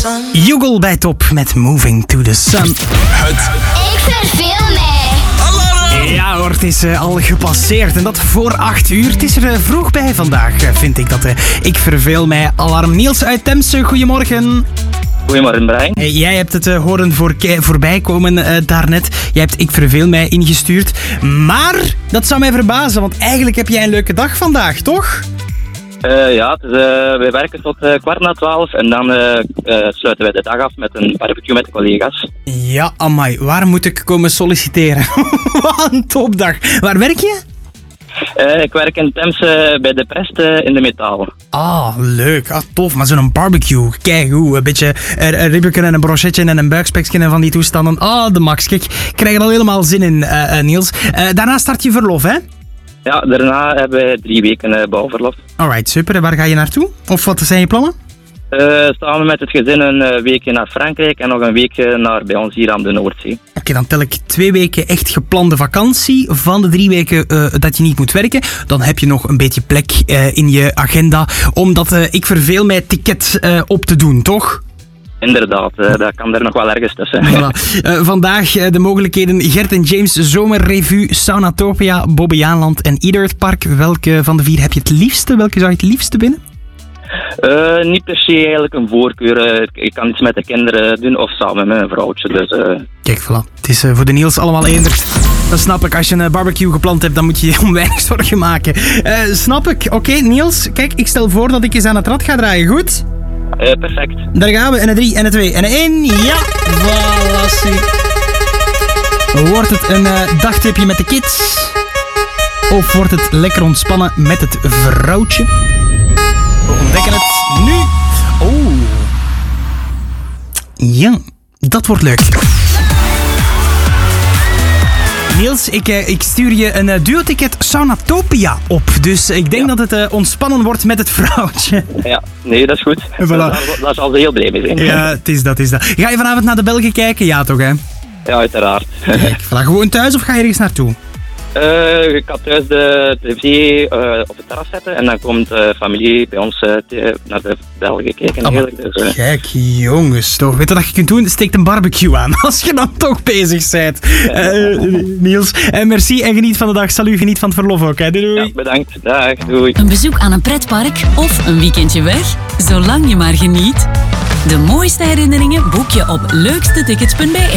Jugel bij Top met Moving to the Sun. Ik verveel mij. Ja hoor, het is al gepasseerd en dat voor 8 uur. Het is er vroeg bij vandaag, vind ik dat. Ik verveel mij alarm. Niels uit Temse, goedemorgen. Goedemorgen, Brian. Jij hebt het horen voorbij komen daarnet. Jij hebt Ik verveel mij ingestuurd. Maar dat zou mij verbazen, want eigenlijk heb jij een leuke dag vandaag, toch? Ja, wij werken tot 11:15 en dan sluiten wij de dag af met een barbecue met de collega's. Ja, amai. Waar moet ik komen solliciteren? Wat een topdag. Waar werk je? Ik werk in Temse bij de Prest in de metaal. Ah, leuk. Ah, tof. Maar zo'n barbecue. Kijk hoe. Een beetje een ribbetje en een brochetje en een buikspekje en van die toestanden. Ah, de max. Kijk, ik krijg er al helemaal zin in, Niels. Daarna start je verlof, hè? Ja, daarna hebben wij 3 weken bouwverlof. Alright, super. En waar ga je naartoe? Of wat zijn je plannen? Samen met het gezin een weekje naar Frankrijk en nog een weekje naar bij ons hier aan de Noordzee. Oké, dan tel ik 2 weken echt geplande vakantie van de 3 weken dat je niet moet werken. Dan heb je nog een beetje plek in je agenda om dat Ik verveel mij ticket op te doen, toch? Inderdaad, dat kan er nog wel ergens tussen. Voilà. Vandaag de mogelijkheden Gert en James Zomerrevue, Saunatopia, Bobbejaanland en Iedert Park. Welke van de 4 heb je het liefste? Welke zou je het liefste binnen? Niet per se eigenlijk een voorkeur. Ik kan iets met de kinderen doen of samen met mijn vrouwtje. Dus, Kijk, voilà. Het is voor de Niels allemaal eender. Dat snap ik. Als je een barbecue gepland hebt, dan moet je je om weinig zorgen maken. Snap ik. Oké, Niels. Kijk, ik stel voor dat ik eens aan het rad ga draaien. Goed? perfect. Daar gaan we. En een 3, en een 2, en een 1. Ja, voilà. Wordt het een dagtripje met de kids? Of wordt het lekker ontspannen met het vrouwtje? We ontdekken het nu. Oh. Ja, dat wordt leuk. Niels, ik stuur je een duo-ticket Saunatopia op. Dus ik denk dat het ontspannen wordt met het vrouwtje. Ja, nee, dat is goed. Voilà. Daar zal ze heel blij mee zijn. Ja, het is dat. Ga je vanavond naar de Belgen kijken? Ja, toch, hè? Ja, uiteraard. Kijk, voilà. Gewoon thuis of ga je ergens naartoe? Ik ga thuis de tv op het terras zetten en dan komt familie bij ons naar de Belgen kijken. Eigenlijk. Dus, Kijk, jongens, toch. Weet je wat je kunt doen? Steek een barbecue aan, als je dan toch bezig bent. Niels, merci en geniet van de dag. Salut, geniet van het verlof ook. Hè. Doei. Ja, bedankt. Dag, doei. Een bezoek aan een pretpark of een weekendje weg? Zolang je maar geniet. De mooiste herinneringen boek je op leukstetickets.be.